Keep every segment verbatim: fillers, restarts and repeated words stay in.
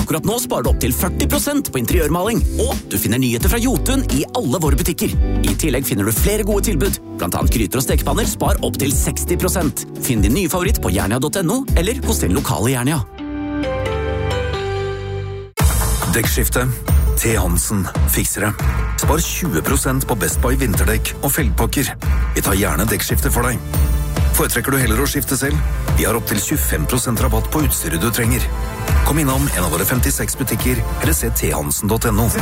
Akkurat nå sparer du opp til førti prosent på interiørmaling, og du finner nyheter fra Jotun i alle våre butikker. I tillegg finner du flere gode tilbud, blant annet gryter og stekepanner spar opp til seksti prosent. Finn din nye favoritt på jernia punktum no eller hos din lokale Jernia. Dekkskifte. T. Hansen fikser det. Spar tjue prosent på Best Buy vinterdekk og felgpakker. Vi tar gjerne dekkskifte for deg. Foretrekker du heller å skifte selv? Vi har opp til tjuefem prosent rabatt på utstyret du trenger. Kom innom en av våre femtiseks butikker, eller se t hansen punktum no.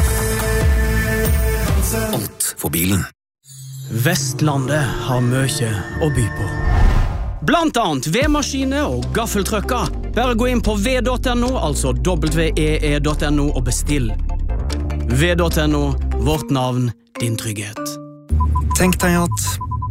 Alt for bilen. Vestlandet har mye å by på. Blant annet vedmaskiner og gaffeltrøkker. Bare gå inn på v punktum no, altså w e e punktum no og bestill. v punktum no, vårt navn, din trygghet. Tenk deg at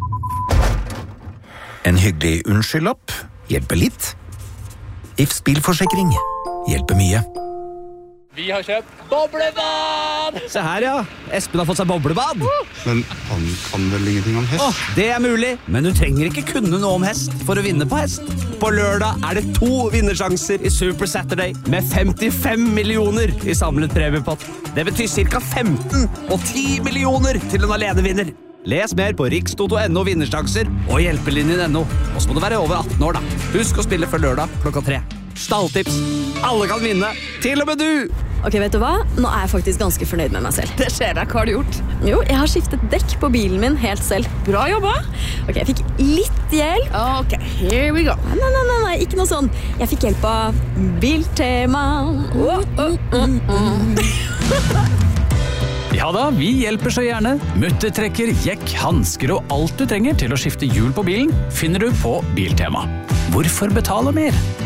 en hyggelig unnskyldlapp hjelper litt. Ifs bilforsikring hjelper mye. Vi har kjøpt boblebad! Se her, ja. Espen har fått seg boblebad. Men han kan vel ingenting om hest? Åh, det er mulig, men du trenger ikke kunne noe om hest for å vinne på hest. På lørdag er det to vinnersjanser i Super Saturday med femtifem millioner i samlet premiepott. Det betyr cirka femten og ti millioner til en alenevinner. Les mer på rikstoto punktum no vinnersjanser og hjelpelinjen punktum no. Og så må du være over atten år, da. Husk å spille før lørdag klokka tre. Stalltips. Alle kan vinne. Til og med du! Ok, vet du hva? Nå er jeg faktisk ganske fornøyd med meg selv. Det skjer deg, hva har du gjort? Jo, jeg har skiftet dekk på bilen min helt selv. Bra jobba! Ok, jeg fikk litt hjelp. Ok, here we go. Nei, nei, nei, nei, ikke noe sånn. Jeg fikk hjelp av Biltema. Oh, oh, oh, oh. Ja da, vi hjelper så gjerne. Muttertrekker, jekk, hansker og alt du trenger til å skifte hjul på bilen finner du på Biltema. Hvorfor betale mer?